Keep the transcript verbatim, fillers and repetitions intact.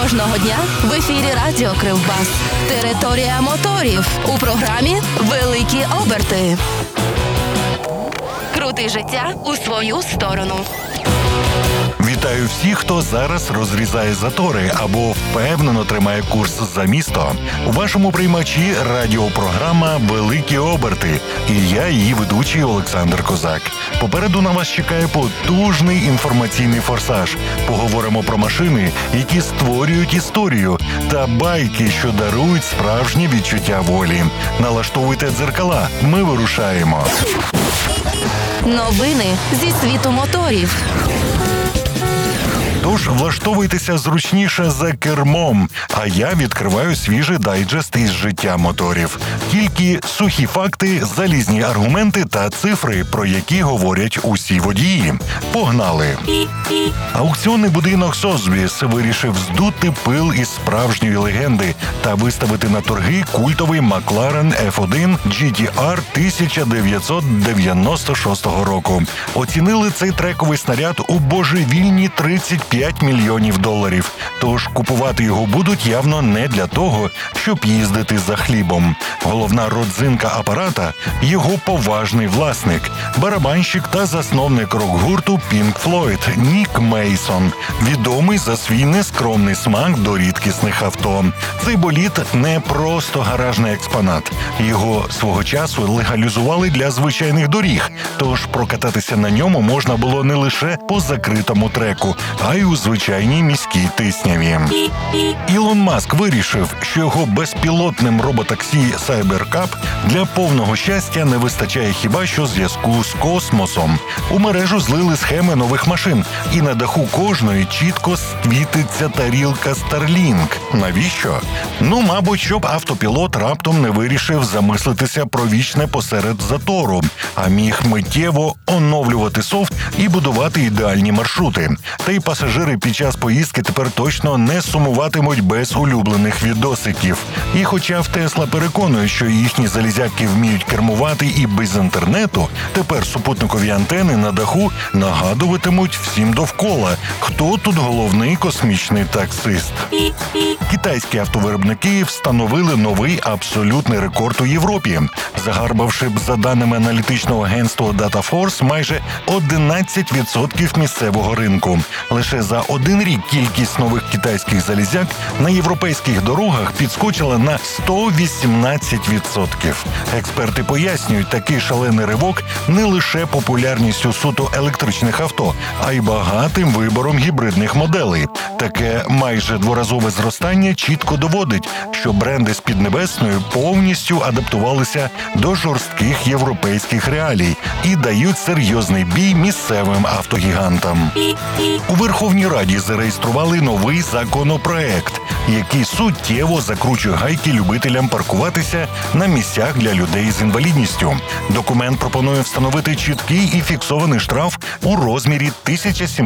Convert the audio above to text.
Кожного дня в ефірі Радіо Кривбас. Територія моторів. У програмі «Великі оберти». Крути життя у свою сторону. Вітаю всіх, хто зараз розрізає затори або впевнено тримає курс за місто. У вашому приймачі радіопрограма «Великі оберти» і я, її ведучий Олександр Козак. Попереду на вас чекає потужний інформаційний форсаж. Поговоримо про машини, які створюють історію, та байки, що дарують справжнє відчуття волі. Налаштовуйте дзеркала, ми вирушаємо. Новини зі світу моторів. Тож влаштовуйтеся зручніше за кермом, а я відкриваю свіжий дайджест із життя моторів. Тільки сухі факти, залізні аргументи та цифри, про які говорять усі водії. Погнали! Аукціонний будинок Созбіс вирішив здути пил із справжньої легенди та виставити на торги культовий Макларен еф один джі ті ар тисяча дев'ятсот дев'яносто шостого року. Оцінили цей трековий снаряд у божевільні тридцять п'ять мільйонів доларів. Тож купувати його будуть явно не для того, щоб їздити за хлібом. Головна родзинка апарата – його поважний власник, барабанщик та засновник рок-гурту Pink Floyd Нік Мейсон, відомий за свій нескромний смак до рідкісних авто. Цей болід не просто гаражний експонат. Його свого часу легалізували для звичайних доріг, тож прокататися на ньому можна було не лише по закритому треку, а й у звичайній міській тисняві. Ілон Маск вирішив, що його безпілотним роботаксі Cybercab для повного щастя не вистачає хіба що зв'язку з космосом. У мережу злили схеми нових машин, і на даху кожної чітко світиться тарілка Starlink. Навіщо? Ну, мабуть, щоб автопілот раптом не вирішив замислитися про вічне посеред затору, а міг миттєво оновлювати софт і будувати ідеальні маршрути. Та й пасажири під час поїздки тепер точно не сумуватимуть без улюблених відосиків. І хоча в Тесла переконують, що їхні залізяки вміють кермувати і без інтернету, тепер супутникові антени на даху нагадуватимуть всім довкола, хто тут головний космічний таксист. Китайські автовиробники встановили новий абсолютний рекорд у Європі, загарбавши б, за даними аналітичного агентства DataForce, майже одинадцять відсотків місцевого ринку. Лише за один рік кількість нових китайських залізяк на європейських дорогах підскочила на сто вісімнадцять відсотків. Експерти пояснюють, такий шалений ривок не лише популярністю суто електричних авто, а й багатим вибором гібридних моделей. Таке майже дворазове зростання чітко доводить, що бренди з Піднебесної повністю адаптувалися до жорстких європейських реалій і дають серйозний бій місцевим автогігантам. У Верховній Раді зареєстрували новий законопроект, який суттєво закручує гайки любителям паркуватися на місцях для людей з інвалідністю. Документ пропонує встановити чіткий і фіксований штраф у розмірі тисяча сімсот